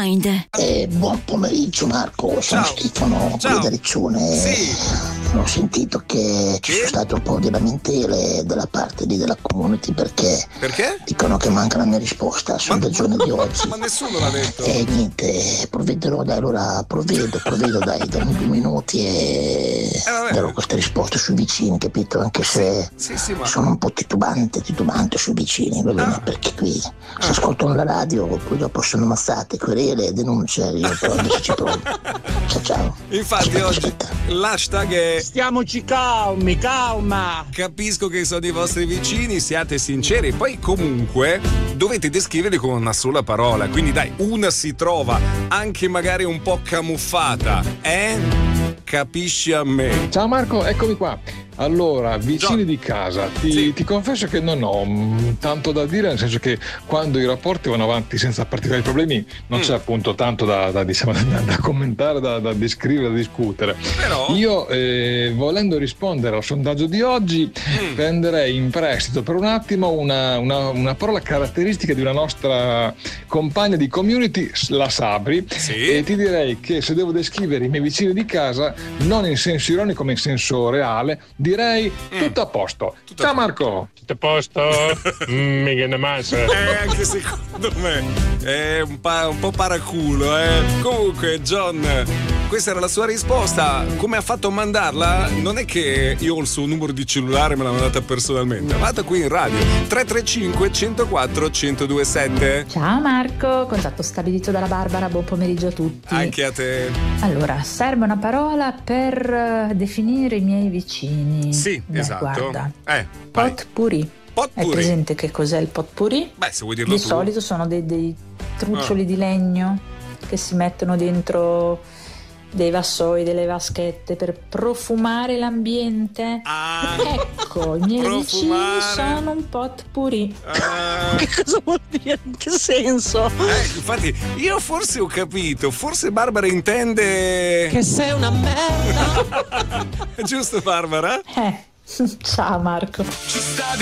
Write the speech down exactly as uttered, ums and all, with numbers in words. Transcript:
Mind. Eh, buon pomeriggio Marco, sono Ciao. Stefano Ciao. da Riccione. Sì. Ho sentito che ci Sì? sono state un po' di lamentele dalla parte lì della community perché Perché? dicono che manca la mia risposta sul sondagione di oggi. Ma nessuno l'ha detto. E niente, provvederò, dai, allora provvedo, provvedo, dai, dammi due minuti e Eh, vabbè. darò queste risposte sui vicini, capito? Anche se Sì, sì, ma sono un po' titubante, titubante sui vicini, va bene? Ah. Perché qui se ascoltano la radio, poi dopo sono ammazzate, querele, denunce, io però adesso ci provo. Ciao ciao. infatti Aspetta, oggi aspetta. l'hashtag è Stiamoci calmi, calma. capisco che sono i vostri vicini, siate sinceri. Poi comunque dovete descriverli con una sola parola. Quindi dai, una si trova anche magari un po' camuffata. Eh? Capisci a me. Ciao Marco, eccomi qua. Allora, vicini John. di casa, ti, Sì. ti confesso che non ho mm, tanto da dire, nel senso che quando i rapporti vanno avanti senza particolari problemi non Mm. c'è appunto tanto da, da, diciamo, da, da commentare, da, da descrivere, da discutere. Però Io, eh, volendo rispondere al sondaggio di oggi, Mm. prenderei in prestito per un attimo una, una, una parola caratteristica di una nostra compagna di community, la Sabri, Sì. e ti direi che se devo descrivere i miei vicini di casa, non in senso ironico ma in senso reale, direi tutto a posto. Tutto a Ciao posto. Marco! Tutto a posto? Mm, mica ne mangia. Eh, anche secondo me è un, pa- un po' paraculo, eh. Comunque, John, questa era la sua risposta. Come ha fatto a mandarla? Non è che io ho il suo numero di cellulare, me l'ha mandata personalmente. L'ha mandata qui in radio. tre tre cinque, uno zero quattro, uno zero due sette. Ciao Marco, contatto stabilito dalla Barbara, buon pomeriggio a tutti. Anche a te. Allora, serve una parola per eh, definire i miei vicini. Sì, Beh, esatto. Guarda, Eh, vai. potpourri. Hai Potpourri. presente che cos'è il potpourri? Beh, se vuoi dirlo Di tu. solito sono dei, dei truccioli Ah. di legno che si mettono dentro dei vassoi, delle vaschette per profumare l'ambiente. Ah, Ecco, i miei profumare. vicini sono un potpourri. ah. Che cosa vuol dire? In che senso? Eh, infatti, io forse ho capito. Forse Barbara intende. Che sei una merda. Giusto, Barbara? Eh, ciao Marco. Ci sta